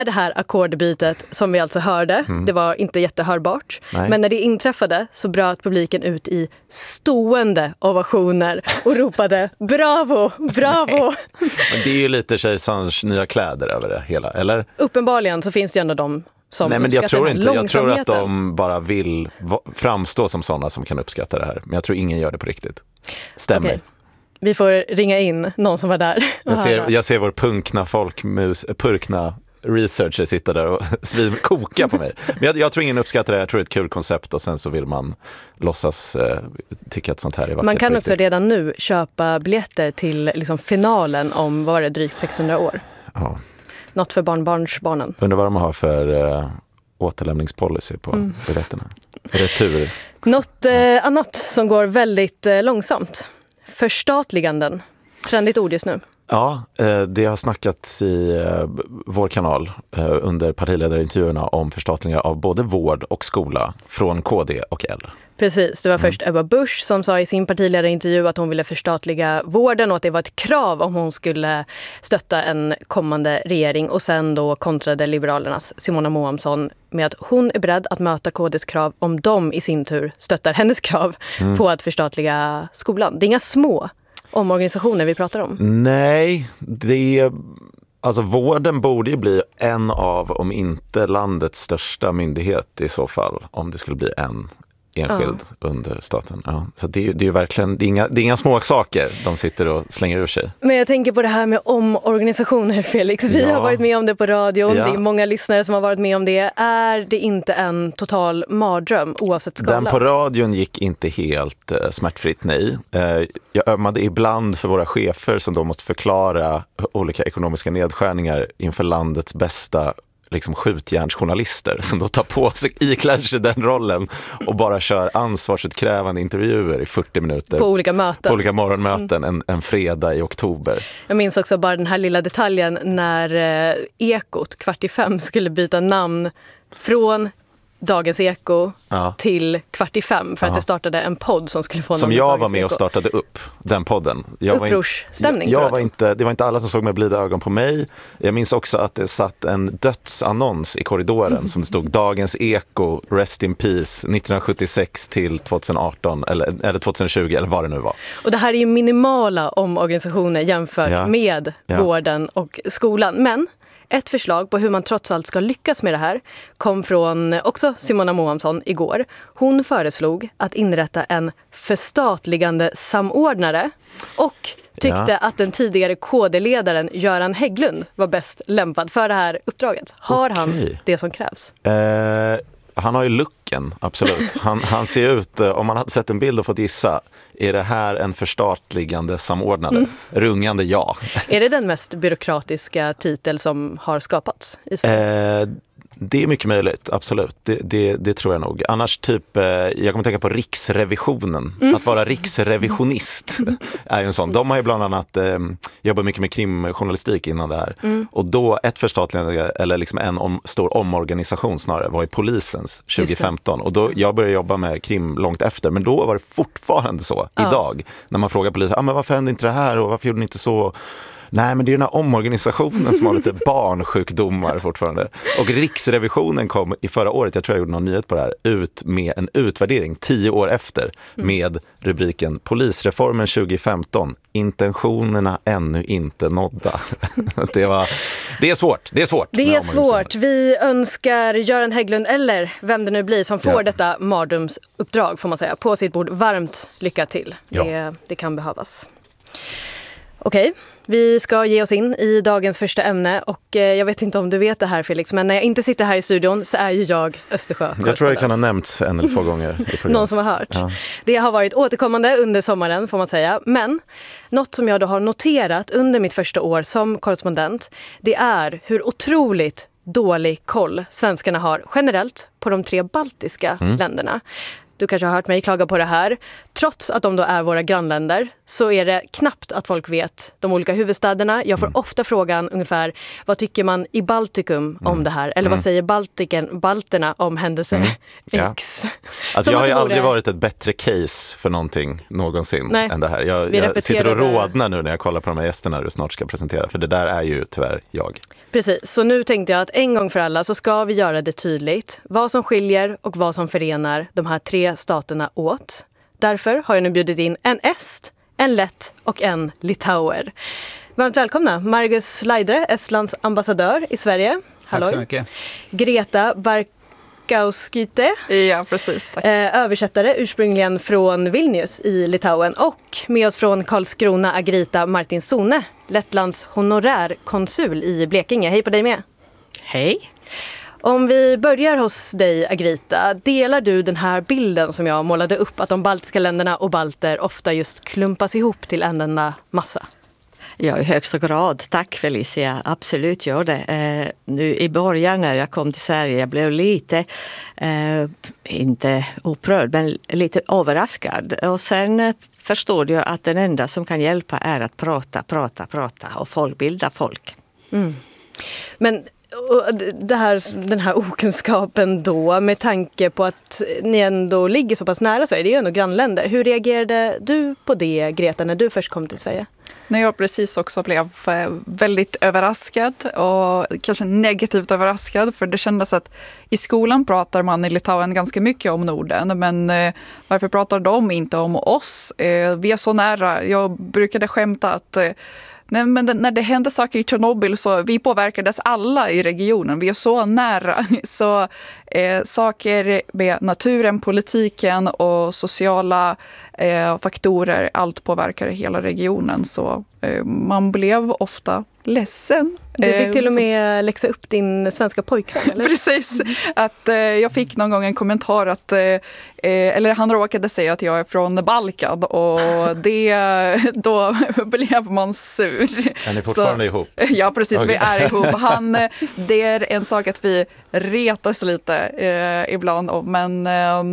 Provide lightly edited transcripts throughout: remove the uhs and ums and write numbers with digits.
Det här ackordbytet som vi alltså hörde, det var inte jättehörbart. Nej. Men när det inträffade så bröt publiken ut i stående ovationer och ropade bravo, bravo. Men det är ju lite kejsarens nya kläder över det hela, eller? Uppenbarligen så finns det ju ändå de som Nej, men jag tror inte. Jag tror att långsamheten. de bara vill framstå som sådana som kan uppskatta det här. Men jag tror ingen gör det på riktigt. Stämmer. Okej. Vi får ringa in någon som var där. Jag ser vår purkna researcher sitta där och koka på mig. Men jag tror ingen uppskattar det. Jag tror det är ett kul koncept och sen så vill man låtsas tycka att sånt här är vackert. Man kan också redan nu köpa biljetter till liksom finalen om, vad var det, drygt 600 år. Ja. Något för barnbarnsbarnen. Undrar vad de har för återlämningspolicy på biljetterna. Retur. Något annat som går väldigt långsamt. Förstatliganden. Trendigt ord just nu. Ja, det har snackats i vår kanal under partiledarintervjuerna om förstatligningar av både vård och skola från KD och L. Precis, det var först Ebba Busch som sa i sin partiledarintervju att hon ville förstatliga vården och att det var ett krav om hon skulle stötta en kommande regering. Och sen då kontrade Liberalernas Simona Moamsson med att hon är beredd att möta KDs krav om de i sin tur stöttar hennes krav på att förstatliga skolan. Det är inga små omorganisationer vi pratar om. Nej, alltså vården borde ju bli en av, om inte landets största myndighet i så fall, om det skulle bli en enskild under staten. Ja. Så det är ju verkligen, det är inga små saker de sitter och slänger ur sig. Men jag tänker på det här med omorganisationer, Felix. Vi har varit med om det på radion. Ja. Det är många lyssnare som har varit med om det. Är det inte en total mardröm oavsett skala? Den på radion gick inte helt smärtfritt, nej. Jag ömmade ibland för våra chefer som då måste förklara olika ekonomiska nedskärningar inför landets bästa skjutjärnsjournalister som då tar på sig, ikläder sig den rollen och bara kör ansvarsutkrävande intervjuer i 40 minuter. På olika möten. På olika morgonmöten en fredag i oktober. Jag minns också bara den här lilla detaljen när Ekot 4:45 skulle byta namn från Dagens Eko till 4:45 för att det startade en podd som skulle få som jag var med och startade upp den podden. Upprorsstämning. Det var inte alla som såg med blida ögon på mig. Jag minns också att det satt en dödsannons i korridoren som det stod Dagens Eko, Rest in Peace 1976 till 2018 eller 2020 eller vad det nu var. Och det här är ju minimala omorganisationer jämfört med vården och skolan. Men ett förslag på hur man trots allt ska lyckas med det här kom från också Simona Moamsson igår. Hon föreslog att inrätta en förstatligande samordnare och tyckte att den tidigare KD-ledaren Göran Hägglund var bäst lämpad för det här uppdraget. Har han det som krävs? Han har ju looken, absolut. Han ser ut, om man hade sett en bild och fått gissa, är det här en förstatligande samordnare? Rungande ja. Är det den mest byråkratiska titel som har skapats i Sverige? Det är mycket möjligt, absolut. Det tror jag nog. Annars jag kommer tänka på Riksrevisionen. Att vara riksrevisionist är ju en sån. De har ju bland annat jobbat mycket med krimjournalistik innan det här. Och då ett förstatligande, eller en stor omorganisation snarare, var i polisens 2015. Och då, jag började jobba med krim långt efter, men då var det fortfarande så idag. När man frågar polisen, men varför hände inte det här och varför gjorde ni inte så? Nej, men det är den här omorganisationen som har lite barnsjukdomar fortfarande. Och Riksrevisionen kom i förra året, jag tror jag gjorde någon nyhet på det här, ut med en utvärdering 10 år efter med rubriken Polisreformen 2015. Intentionerna ännu inte nådda. Det är svårt. Det är svårt. Vi önskar Göran Hägglund, eller vem det nu blir som får detta mardrömsuppdrag, får man säga, på sitt bord. Varmt lycka till. Det kan behövas. Okej, vi ska ge oss in i dagens första ämne och jag vet inte om du vet det här, Felix, men när jag inte sitter här i studion så är ju jag Östersjö. Jag tror jag kan ha nämnt 1 eller 2 gånger i programmet. Någon som har hört. Ja. Det har varit återkommande under sommaren, får man säga, men något som jag då har noterat under mitt första år som korrespondent, det är hur otroligt dålig koll svenskarna har generellt på de 3 baltiska länderna. du kanske har hört mig klaga på det här. Trots att de då är våra grannländer så är det knappt att folk vet de olika huvudstäderna. Jag får ofta frågan ungefär, vad tycker man i Baltikum om det här? Eller vad säger balterna om händelse X? Alltså jag har ju aldrig varit ett bättre case för någonting någonsin än det här. Jag sitter och rodnar nu när jag kollar på de här gästerna du snart ska presentera. För det där är ju tyvärr jag. Precis, så nu tänkte jag att en gång för alla så ska vi göra det tydligt. Vad som skiljer och vad som förenar de här 3 staterna åt. Därför har jag nu bjudit in en est, en lett och en litauer. Varmt välkomna Margus Laidre, Estlands ambassadör i Sverige. Hallå. Tack så mycket. Greta Barkauskite. Ja, precis. Tack. Översättare ursprungligen från Vilnius i Litauen. Och med oss från Karlskrona Agrita Martinsone, Lettlands honorärkonsul i Blekinge. Hej på dig med. Hej. Om vi börjar hos dig, Agrita, delar du den här bilden som jag målade upp att de baltiska länderna och balter ofta just klumpas ihop till en enda massa? Ja, i högsta grad. Tack Felicia. Absolut gör det. Nu i början när jag kom till Sverige, jag blev lite, inte upprörd, men lite överraskad. Och sen förstod jag att den enda som kan hjälpa är att prata och folkbilda folk. Mm. Men den här okunskapen då, med tanke på att ni ändå ligger så pass nära Sverige, det är ju ändå grannländer. Hur reagerade du på det, Greta, när du först kom till Sverige? När jag precis också blev väldigt överraskad och kanske negativt överraskad, för det kändes att i skolan pratar man i Litauen ganska mycket om Norden, men varför pratar de inte om oss? Vi är så nära. Jag brukade skämta att men när det hände saker i Tjernobyl så vi påverkades alla i regionen. Vi är så nära. Så saker med naturen, politiken och sociala faktorer, allt påverkar hela regionen. Så man blev ofta ledsen. Du fick till och med läxa upp din svenska pojkvän, eller? Precis. Att jag fick någon gång en kommentar att eller han råkade säga att jag är från Balkan, och då blev man sur. Är ni fortfarande ihop? Ja, precis. Okay. Vi är ihop. Det är en sak att vi retas lite ibland. Men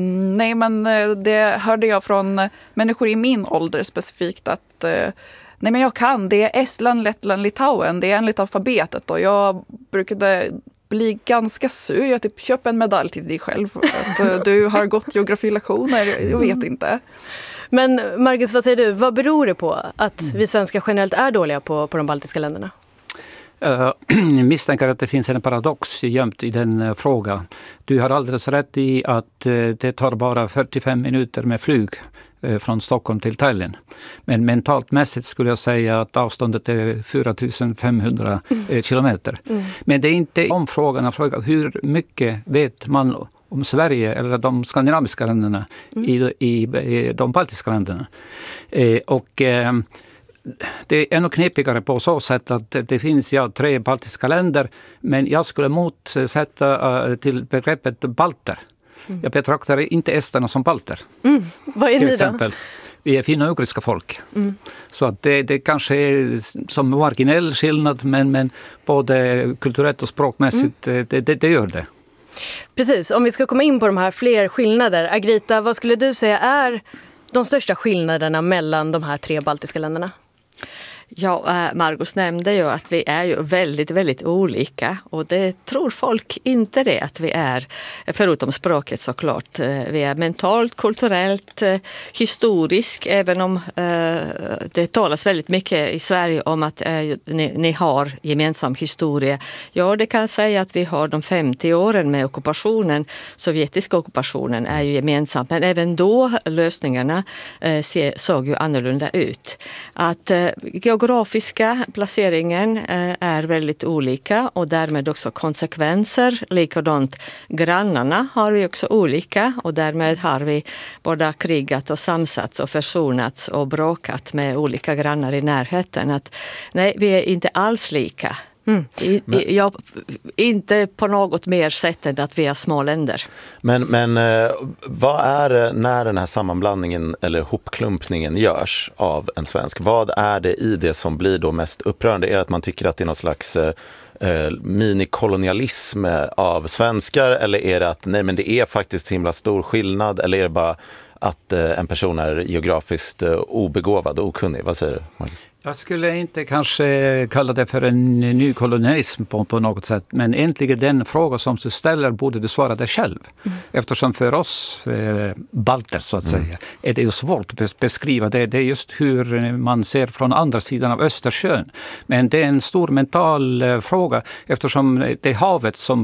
det hörde jag från människor i min ålder specifikt att nej, men jag kan. Det är Estland, Lettland, Litauen. Det är enligt alfabetet. Och jag brukade bli ganska sur. Jag typ köper en medalj till dig själv. Att du har gått geografilektioner. Jag vet inte. Men Margus, vad säger du? Vad beror det på att vi svenskar generellt är dåliga på de baltiska länderna? Jag misstänker att det finns en paradox gömt i den frågan. Du har alldeles rätt i att det tar bara 45 minuter med flyg från Stockholm till Tallinn. Men mentalt mässigt skulle jag säga att avståndet är 4500 kilometer. Men det är inte om frågan hur mycket vet man om Sverige eller de skandinaviska länderna i de baltiska länderna. Det är nog knepigare på så sätt att det finns 3 baltiska länder, men jag skulle motsätta till begreppet balter. Jag betraktar inte esterna som balter. Vad är till ni exempel. Då? Vi är finno-ugriska folk. Så att det kanske är som marginell skillnad, men både kulturellt och språkmässigt det gör det. Precis, om vi ska komma in på de här fler skillnader. Agrita, vad skulle du säga är de största skillnaderna mellan de här 3 baltiska länderna? Ja, Margus nämnde ju att vi är ju väldigt, väldigt olika, och det tror folk inte det att vi är, förutom språket såklart. Vi är mentalt, kulturellt, historiskt, även om det talas väldigt mycket i Sverige om att ni har gemensam historia. Ja, det kan säga att vi har de 50 åren med ockupationen, sovjetiska ockupationen är ju gemensam, men även då lösningarna såg ju annorlunda ut. Att geografiska placeringen är väldigt olika, och därmed också konsekvenser. Likadant grannarna har vi också olika, och därmed har vi både krigat och samsats och försonats och bråkat med olika grannar i närheten. Att, nej, vi är inte alls lika. Inte på något mer sätt än att vi är små länder. Men vad är det när den här sammanblandningen eller hopklumpningen görs av en svensk? Vad är det i det som blir då mest upprörande? Är det att man tycker att det är någon slags minikolonialism av svenskar, eller är det att nej, men det är faktiskt så himla stor skillnad, eller är det bara att en person är geografiskt obegåvad och okunnig? Vad säger du, Marcus? Jag skulle inte kanske kalla det för en ny kolonialism på något sätt, men egentligen den fråga som du ställer borde du svara dig själv. Eftersom för oss balter så att säga är det ju svårt att beskriva det. Det är just hur man ser från andra sidan av Östersjön. Men det är en stor mental fråga eftersom det är havet som